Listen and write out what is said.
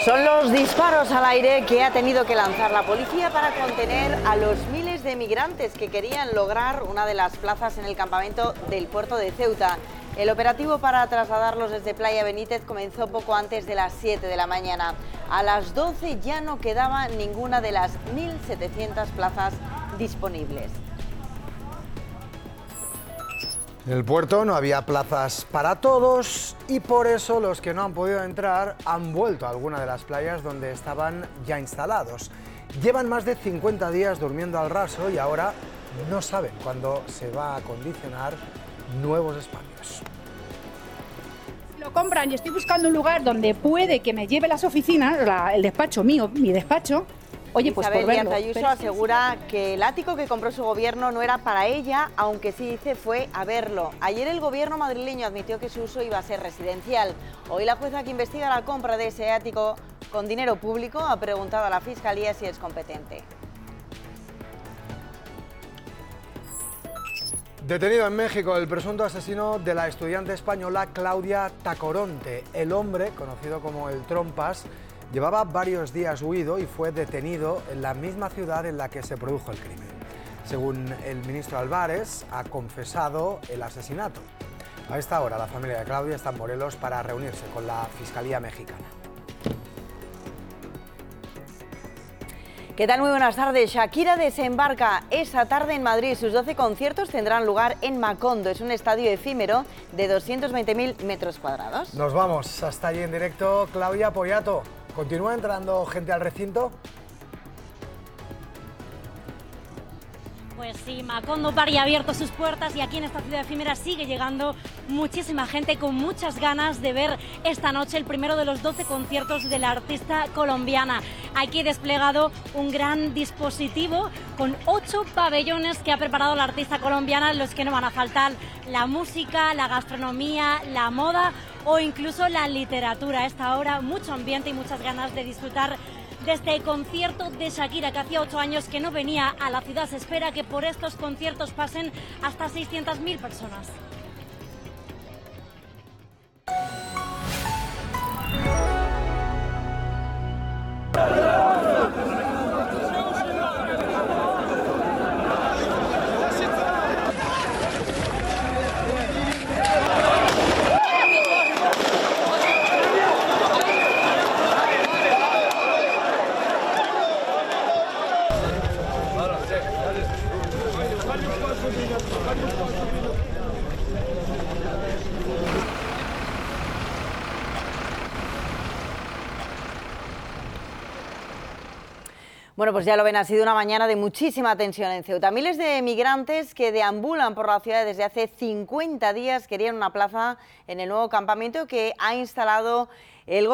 Son los disparos al aire que ha tenido que lanzar la policía para contener a los miles de migrantes que querían lograr una de las plazas en el campamento del puerto de Ceuta. El operativo para trasladarlos desde Playa Benítez comenzó poco antes de las 7 de la mañana. A las 12 ya no quedaba ninguna de las 1.700 plazas disponibles. En el puerto no había plazas para todos y por eso los que no han podido entrar han vuelto a alguna de las playas donde estaban ya instalados. Llevan más de 50 días durmiendo al raso y ahora no saben cuándo se va a acondicionar nuevos espacios. Lo compran y estoy buscando un lugar donde puede que me lleve las oficinas, el despacho mío, mi despacho. Oye, pues Isabel por verlo. Díaz Ayuso asegura que el ático que compró su gobierno no era para ella, aunque sí dice fue a verlo. Ayer el gobierno madrileño admitió que su uso iba a ser residencial. Hoy la jueza que investiga la compra de ese ático con dinero público ha preguntado a la Fiscalía si es competente. Detenido en México el presunto asesino de la estudiante española Claudia Tacoronte. El hombre, conocido como el Trompas, llevaba varios días huido y fue detenido en la misma ciudad en la que se produjo el crimen. Según el ministro Álvarez, ha confesado el asesinato. A esta hora la familia de Claudia está en Morelos para reunirse con la Fiscalía mexicana. ¿Qué tal? Muy buenas tardes. Shakira desembarca esta tarde en Madrid. Sus 12 conciertos tendrán lugar en Macondo. Es un estadio efímero de 220.000 metros cuadrados. Nos vamos hasta allí en directo. Claudia Poyato, ¿continúa entrando gente al recinto? Pues sí, Macondo Party ha abierto sus puertas y aquí en esta ciudad efímera sigue llegando muchísima gente con muchas ganas de ver esta noche el primero de los 12 conciertos de la artista colombiana. Aquí desplegado un gran dispositivo con 8 pabellones que ha preparado la artista colombiana, en los que no van a faltar la música, la gastronomía, la moda o incluso la literatura. A esta hora mucho ambiente y muchas ganas de disfrutar de este concierto de Shakira, que hacía 8 años que no venía a la ciudad. Se espera que por estos conciertos pasen hasta 600.000 personas. Bueno, pues ya lo ven, ha sido una mañana de muchísima tensión en Ceuta. Miles de migrantes que deambulan por la ciudad desde hace 50 días querían una plaza en el nuevo campamento que ha instalado el gobierno.